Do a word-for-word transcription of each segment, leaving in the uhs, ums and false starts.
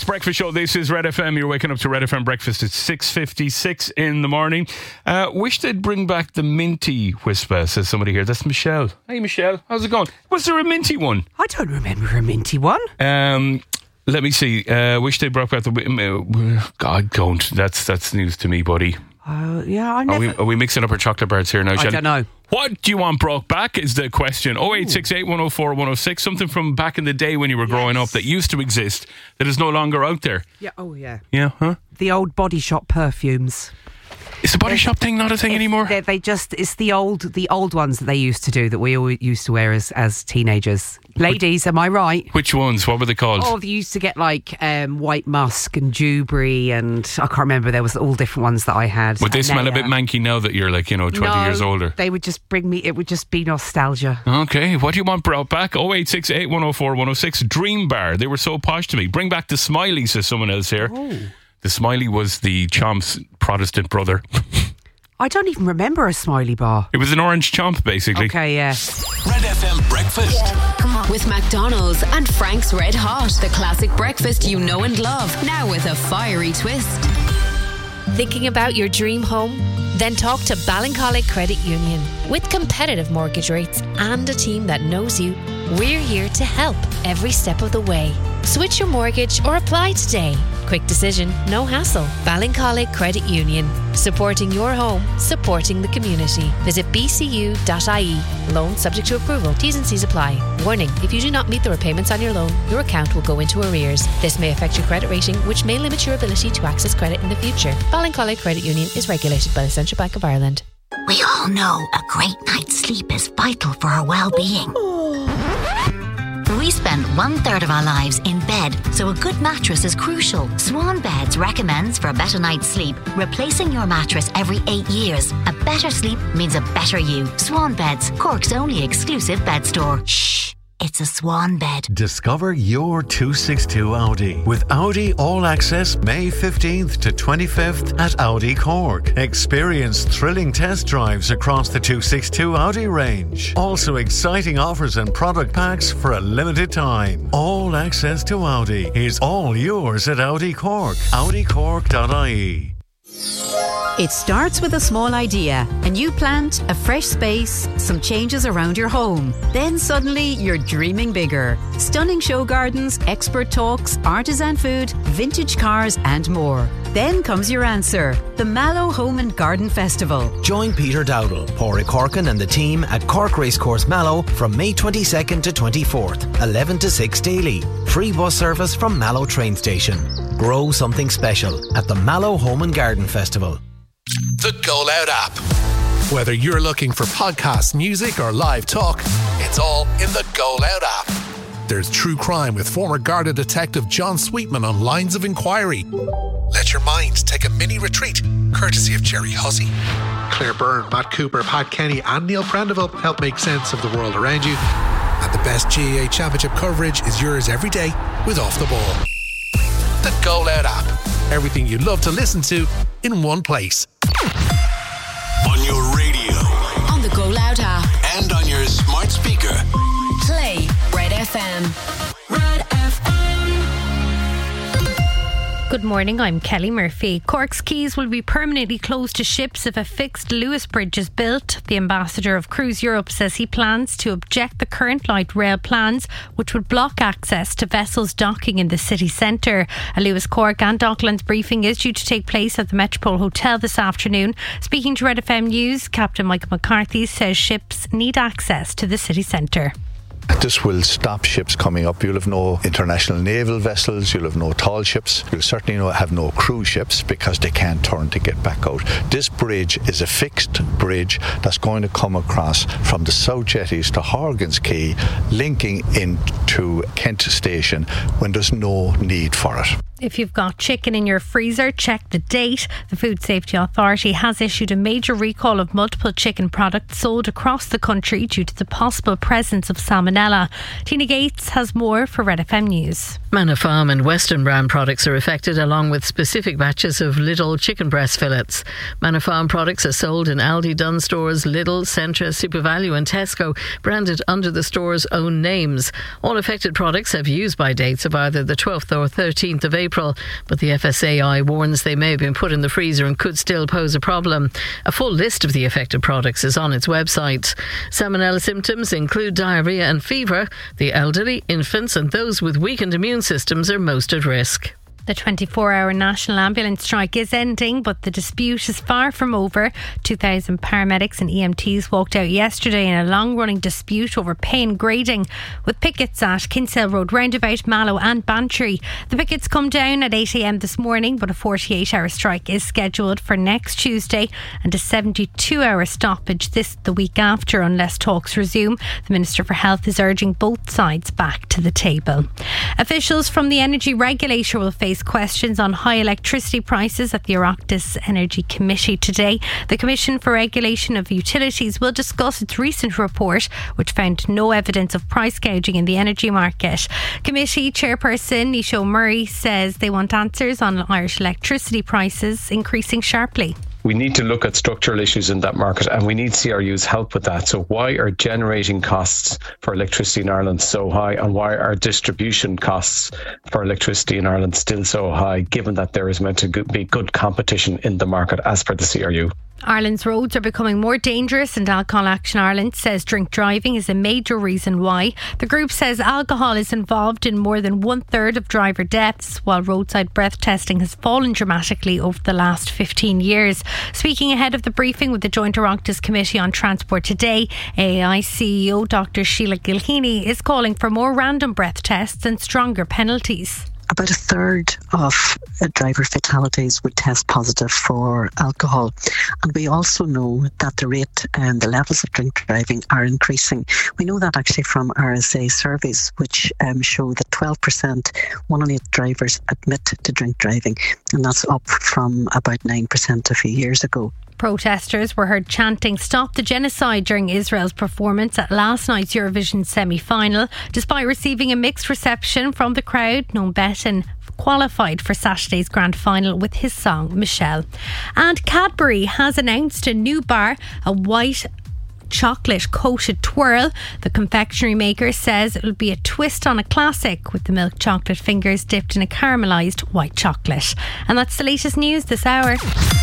Cork's Breakfast Show. This is Red F M. You're waking up to Red F M Breakfast at six fifty-six in the morning. Uh, wish they'd bring back the minty whisper, says somebody here. That's Michelle. Hey, Michelle. How's it going? Was there a minty one? I don't remember a minty one. Um... Let me see. Uh, wish they brought back the... God, don't. That's that's news to me, buddy. Uh, yeah, I never... Are we, are we mixing up our chocolate bars here now, Shelley? I don't know. What do you want brought back is the question. oh eight six eight, one oh four, one oh six. Something from back in the day when you were growing Yes. up that used to exist that is no longer out there. Yeah. Oh, yeah. Yeah, huh? The old Body Shop perfumes. Is the Body Shop thing not a thing It's- anymore? They, they just... It's the old the old ones that they used to do that we all used to wear as, as teenagers. Ladies, am I right? Which ones? What were they called? Oh, they used to get like um, White Musk and Dewberry and I can't remember. There was all different ones that I had. Would they And smell a they, bit uh, manky now that you're like, you know, twenty no, years older? They would just bring me... It would just be nostalgia. Okay, what do you want brought back? oh eight six eight, one oh four, one oh six. Dream Bar. They were so posh to me. Bring back the Smiley, says someone else here. Oh. The Smiley was the Chomp's Protestant brother. I don't even remember a Smiley bar. It was an orange chomp, basically. Okay, yeah. Red F M Breakfast. With McDonald's and Frank's Red Hot, the classic breakfast you know and love, now with a fiery twist. Thinking about your dream home? Then talk to Ballincollig Credit Union. With competitive mortgage rates and a team that knows you, we're here to help every step of the way. Switch your mortgage or apply today. Quick decision, no hassle. Ballincollig Credit Union. Supporting your home, supporting the community. Visit b c u dot i e. Loan subject to approval. T's and C's apply. Warning, if you do not meet the repayments on your loan, your account will go into arrears. This may affect your credit rating, which may limit your ability to access credit in the future. Ballincollig Credit Union is regulated by the Central Bank of Ireland. We all know a great night's sleep is vital for our well-being. We spend one third of our lives in bed, so a good mattress is crucial. Swan Beds recommends for a better night's sleep, replacing your mattress every eight years. A better sleep means a better you. Swan Beds, Cork's only exclusive bed store. Shh. It's a Swan bed. Discover your two sixty-two Audi with Audi All Access May fifteenth to twenty-fifth at Audi Cork. Experience thrilling test drives across the two sixty-two Audi range. Also exciting offers and product packs for a limited time. All access to Audi is all yours at Audi Cork. audi cork dot i e. It starts with a small idea, a new plant, a fresh space, some changes around your home. Then suddenly you're dreaming bigger. Stunning show gardens, expert talks, artisan food, vintage cars and more. Then comes your answer, the Mallow Home and Garden Festival. Join Peter Dowdall, Pádraig Corkin and the team at Cork Racecourse Mallow from May twenty-second to twenty-fourth, eleven to six daily. Free bus service from Mallow train station. Grow something special at the Mallow Home and Garden Festival. The Go Loud app. Whether you're looking for podcasts, music, or live talk, it's all in the Go Loud app. There's true crime with former Garda detective John Sweetman on Lines of Inquiry. Let your mind take a mini retreat, courtesy of Jerry Hussey. Claire Byrne, Matt Cooper, Pat Kenny, and Neil Prendeville help make sense of the world around you. And the best G A A Championship coverage is yours every day with Off the Ball. The Go Loud app. Everything you love to listen to in one place. On your radio. On the Go Loud app. And on your smart speaker. Play Red F M. Red F M. Good morning, I'm Kelly Murphy. Cork's quays will be permanently closed to ships if a fixed Lewis Bridge is built. The ambassador of Cruise Europe says he plans to object the current light rail plans, which would block access to vessels docking in the city centre. A Lewis, Cork and Docklands briefing is due to take place at the Metropole Hotel this afternoon. Speaking to Red F M News, Captain Michael McCarthy says ships need access to the city centre. This will stop ships coming up. You'll have no international naval vessels, you'll have no tall ships, you'll certainly no, have no cruise ships because they can't turn to get back out. This bridge is a fixed bridge that's going to come across from the South Jetties to Horgan's Quay, linking into Kent Station when there's no need for it. If you've got chicken in your freezer, check the date. The Food Safety Authority has issued a major recall of multiple chicken products sold across the country due to the possible presence of salmonella. Tina Gates has more for Red F M News. Manor Farm and Western brand products are affected, along with specific batches of Lidl chicken breast fillets. Manor Farm products are sold in Aldi, Dunn stores, Lidl, Centra, SuperValu and Tesco, branded under the store's own names. All affected products have use-by dates of either the twelfth or thirteenth of April. April, but the F S A I warns they may have been put in the freezer and could still pose a problem. A full list of the affected products is on its website. Salmonella symptoms include diarrhoea and fever. The elderly, infants and those with weakened immune systems are most at risk. The twenty-four hour national ambulance strike is ending, but the dispute is far from over. two thousand paramedics and E M Ts walked out yesterday in a long-running dispute over pay and grading, with pickets at Kinsale Road Roundabout, Mallow and Bantry. The pickets come down at eight a m this morning, but a forty-eight hour strike is scheduled for next Tuesday and a seventy-two hour stoppage this the week after unless talks resume. The Minister for Health is urging both sides back to the table. Officials from the Energy Regulator will face questions on high electricity prices at the Oireachtas Energy Committee today. The Commission for Regulation of Utilities will discuss its recent report, which found no evidence of price gouging in the energy market. Committee Chairperson Nisho Murray says they want answers on Irish electricity prices increasing sharply. We need to look at structural issues in that market, and we need C R U's help with that. So why are generating costs for electricity in Ireland so high, and why are distribution costs for electricity in Ireland still so high, given that there is meant to be good competition in the market as per the C R U? Ireland's roads are becoming more dangerous, and Alcohol Action Ireland says drink driving is a major reason why. The group says alcohol is involved in more than one third of driver deaths, while roadside breath testing has fallen dramatically over the last fifteen years. Speaking ahead of the briefing with the Joint Oireachtas Committee on Transport today, A A I C E O Doctor Sheila Gilheany is calling for more random breath tests and stronger penalties. About a third of driver fatalities would test positive for alcohol. And we also know that the rate and the levels of drink driving are increasing. We know that actually from R S A surveys, which um, show that twelve percent, one in eight drivers admit to drink driving. And that's up from about nine percent a few years ago. Protesters were heard chanting "Stop the Genocide" during Israel's performance at last night's Eurovision semi-final. Despite receiving a mixed reception from the crowd, Noam Betton qualified for Saturday's grand final with his song Michelle. And Cadbury has announced a new bar, a white chocolate coated twirl. The confectionery maker says it will be a twist on a classic, with the milk chocolate fingers dipped in a caramelised white chocolate. And that's the latest news this hour.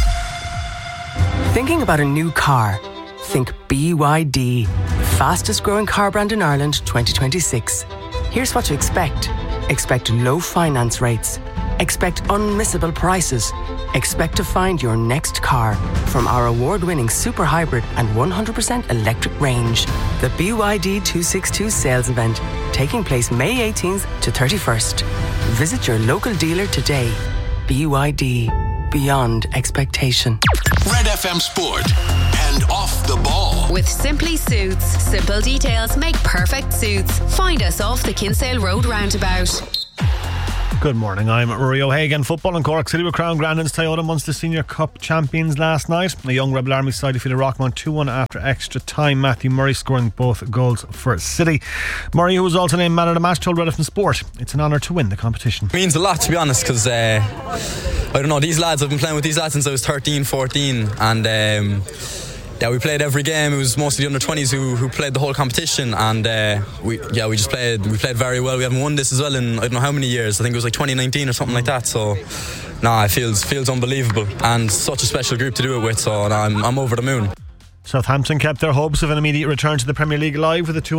Thinking about a new car? Think B Y D, fastest growing car brand in Ireland twenty twenty-six. Here's what to expect. Expect low finance rates. Expect unmissable prices. Expect to find your next car from our award-winning super hybrid and one hundred percent electric range. The B Y D two sixty-two sales event, taking place May eighteenth to thirty-first. Visit your local dealer today. B Y D, beyond expectation. Red F M Sport and Off the Ball. With Simply Suits. Simple details make perfect suits. Find us off the Kinsale Road Roundabout. Good morning, I'm Rory O'Hagan. Football in Cork City were crowned Grandin's Toyota Munster Senior Cup champions last night. The young Rebel Army side defeated Rockmount two one after extra time. Matthew Murray scoring both goals for City. Murray, who was also named man of the match, told Red F M Sport it's an honour to win the competition. It means a lot, to be honest, because uh, I don't know, these lads, I've been playing with these lads since I was thirteen, fourteen, and um, yeah, we played every game. It was mostly the under twenties who, who played the whole competition, and uh, we yeah we just played we played very well. We haven't won this as well in I don't know how many years. I think it was like twenty nineteen or something like that. So nah, it feels feels unbelievable, and such a special group to do it with. So nah, I'm I'm over the moon. Southampton kept their hopes of an immediate return to the Premier League alive with a two